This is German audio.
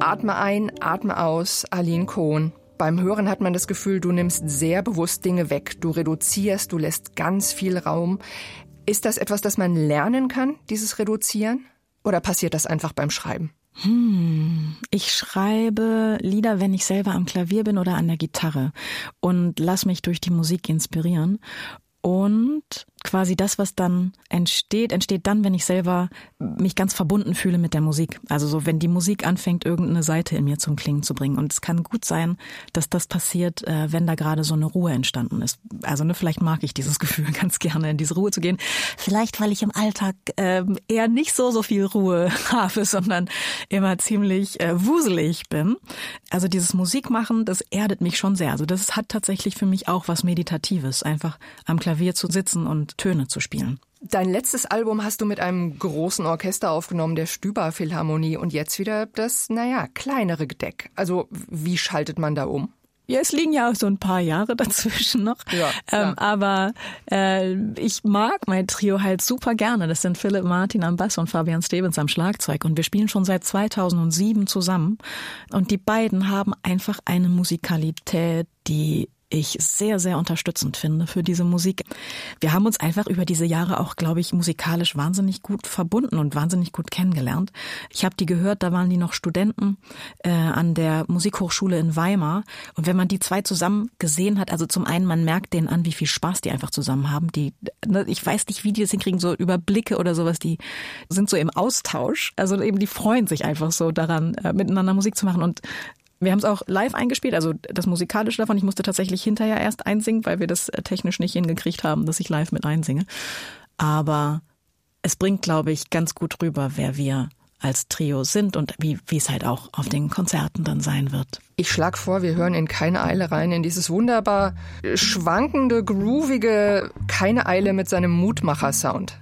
Atme ein, atme aus, Arlene Cohn. Beim Hören hat man das Gefühl, du nimmst sehr bewusst Dinge weg. Du reduzierst, du lässt ganz viel Raum. Ist das etwas, das man lernen kann, dieses Reduzieren? Oder passiert das einfach beim Schreiben? Ich schreibe Lieder, wenn ich selber am Klavier bin oder an der Gitarre und lass mich durch die Musik inspirieren. Und quasi das, was dann entsteht dann, wenn ich selber mich ganz verbunden fühle mit der Musik. Also so, wenn die Musik anfängt, irgendeine Seite in mir zum Klingen zu bringen. Und es kann gut sein, dass das passiert, wenn da gerade so eine Ruhe entstanden ist. Also vielleicht mag ich dieses Gefühl ganz gerne, in diese Ruhe zu gehen. Vielleicht, weil ich im Alltag eher nicht so viel Ruhe habe, sondern immer ziemlich wuselig bin. Also dieses Musikmachen, das erdet mich schon sehr. Also das hat tatsächlich für mich auch was Meditatives, einfach am Klavier zu sitzen und Töne zu spielen. Dein letztes Album hast du mit einem großen Orchester aufgenommen, der Stüber Philharmonie, und jetzt wieder das, kleinere Gedeck. Also wie schaltet man da um? Ja, es liegen ja auch so ein paar Jahre dazwischen noch. Ja, aber ich mag mein Trio halt super gerne. Das sind Philipp Martin am Bass und Fabian Stevens am Schlagzeug. Und wir spielen schon seit 2007 zusammen. Und die beiden haben einfach eine Musikalität, die ich sehr, sehr unterstützend finde für diese Musik. Wir haben uns einfach über diese Jahre auch, glaube ich, musikalisch wahnsinnig gut verbunden und wahnsinnig gut kennengelernt. Ich habe die gehört, da waren die noch Studenten an der Musikhochschule in Weimar. Und wenn man die zwei zusammen gesehen hat, also zum einen, man merkt denen an, wie viel Spaß die einfach zusammen haben. Ich weiß nicht, wie die das hinkriegen, so über Blicke oder sowas, die sind so im Austausch. Also eben, die freuen sich einfach so daran, miteinander Musik zu machen. Und wir haben es auch live eingespielt, also das Musikalische davon. Ich musste tatsächlich hinterher erst einsingen, weil wir das technisch nicht hingekriegt haben, dass ich live mit einsinge. Aber es bringt, glaube ich, ganz gut rüber, wer wir als Trio sind und wie es halt auch auf den Konzerten dann sein wird. Ich schlage vor, wir hören in Keine Eile rein, in dieses wunderbar schwankende, groovige Keine Eile mit seinem Mutmacher-Sound.